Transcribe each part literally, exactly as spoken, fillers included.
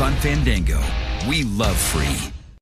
on Fandango. We love free.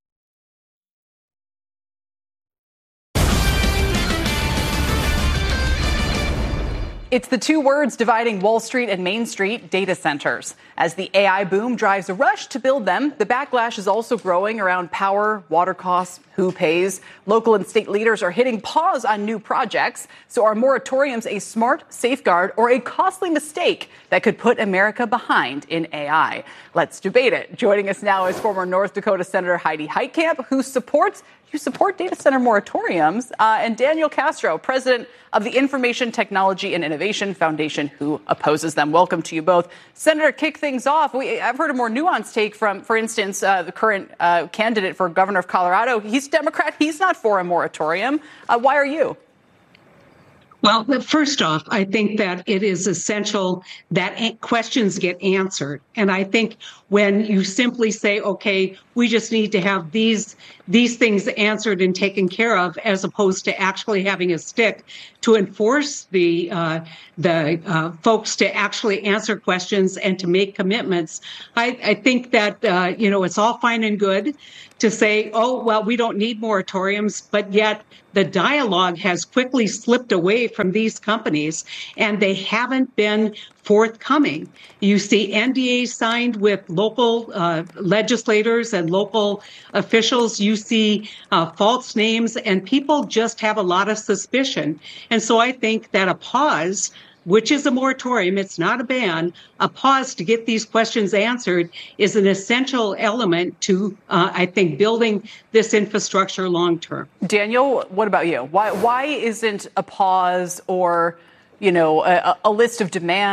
It's the two words dividing Wall Street and Main Street: data centers. As the A I boom drives a rush to build them, the backlash is also growing around power, water costs, who pays. Local and state leaders are hitting pause on new projects. So are moratoriums a smart safeguard or a costly mistake that could put America behind in A I? Let's debate it. Joining us now is former North Dakota Senator Heidi Heitkamp, who supports You support data center moratoriums, uh, and Daniel Castro, president of the Information Technology and Innovation Foundation, who opposes them. Welcome to you both. Senator, kick things off. We, I've heard a more nuanced take from, for instance, uh, the current uh, candidate for governor of Colorado. He's Democrat. He's not for a moratorium. Uh, why are you? Well, first off, I think that it is essential that questions get answered. And I think when you simply say, OK, we just need to have these these things answered and taken care of, as opposed to actually having a stick to enforce the uh, the uh, folks to actually answer questions and to make commitments, I, I think that, uh, you know, it's all fine and good to say, oh, well, we don't need moratoriums, but yet the dialogue has quickly slipped away from these companies, and they haven't been forthcoming. You see N D As signed with local uh, legislators and local officials. You see uh, false names, and people just have a lot of suspicion. And so I think that a pause, which is a moratorium, it's not a ban, a pause to get these questions answered is an essential element to, uh, I think, building this infrastructure long term. Daniel, what about you? Why why isn't a pause or, you know, a, a list of demands